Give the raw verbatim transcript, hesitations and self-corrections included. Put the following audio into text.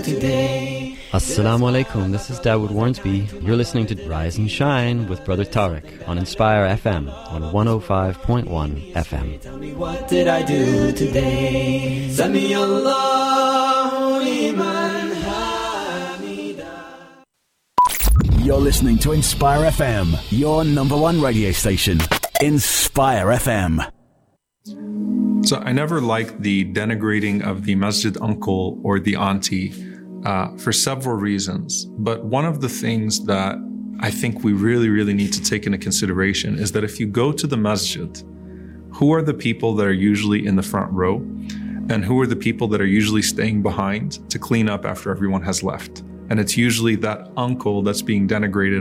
today? Assalamu alaikum, this is Dawood Warnsby. You're listening to Rise and Shine with Brother Tariq on Inspire F M on one oh five point one F M. Tell me, what did I do today? Sami Allahu liman hamida. You're listening to Inspire F M, your number one radio station. Inspire F M. So I never liked the denigrating of the masjid uncle or the auntie uh, for several reasons. But one of the things that I think we really, really need to take into consideration is that if you go to the masjid, who are the people that are usually in the front row? And who are the people that are usually staying behind to clean up after everyone has left? And it's usually that uncle that's being denigrated